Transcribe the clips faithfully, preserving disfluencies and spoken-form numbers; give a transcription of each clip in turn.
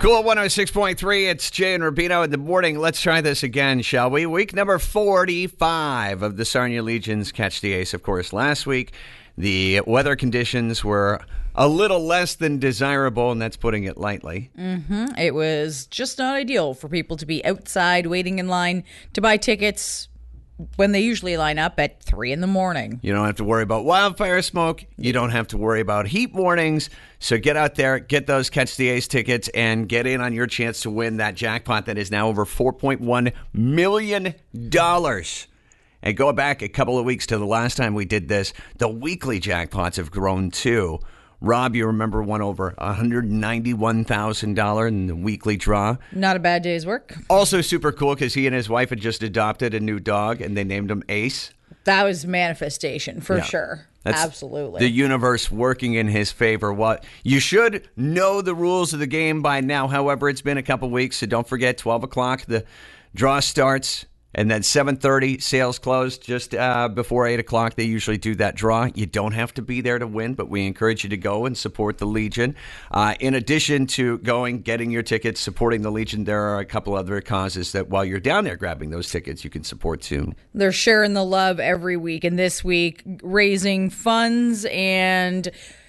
Cool one oh six point three. It's Jay and Rubino in the morning. Let's try this again, shall we? Week number forty-five of the Sarnia Legion's Catch the Ace. Of course, last week the weather conditions were a little less than desirable, and that's putting it lightly. Mm-hmm. It was just not ideal for people to be outside waiting in line to buy tickets when they usually line up at three in the morning. You don't have to worry about wildfire smoke. You don't have to worry about heat warnings. So get out there, get those Catch the Ace tickets, and get in on your chance to win that jackpot that is now over four point one million dollars. And go back a couple of weeks to the last time we did this, the weekly jackpots have grown too. Rob, you remember one over one hundred ninety-one thousand dollars in the weekly draw. Not a bad day's work. Also super cool because he and his wife had just adopted a new dog, and they named him Ace. That was manifestation for yeah. sure. That's Absolutely. The universe working in his favor. What you should know the rules of the game by now. However, it's been a couple weeks, so don't forget, twelve o'clock, the draw starts. And then seven thirty, sales close just uh, before eight o'clock. They usually do that draw. You don't have to be there to win, but we encourage you to go and support the Legion. Uh, in addition to going, getting your tickets, supporting the Legion, there are a couple other causes that while you're down there grabbing those tickets, you can support too. They're sharing the love every week. And this week, raising funds and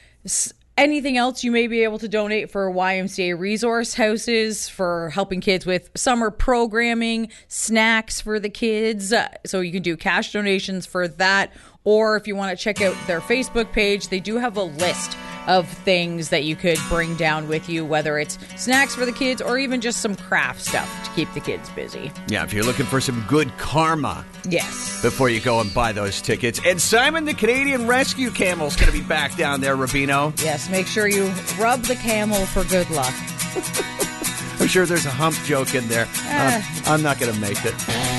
anything else you may be able to donate for Y M C A resource houses, for helping kids with summer programming, snacks for the kids. Uh, so you can do cash donations for that. Or if you want to check out their Facebook page, they do have a list of things that you could bring down with you, whether it's snacks for the kids or even just some craft stuff to keep the kids busy. Yeah, if you're looking for some good karma. Yes. Before you go and buy those tickets. And Simon the Canadian Rescue Camel is going to be back down there, Rubino. Yes, make sure you rub the camel for good luck. I'm sure there's a hump joke in there. Uh, I'm not going to make it.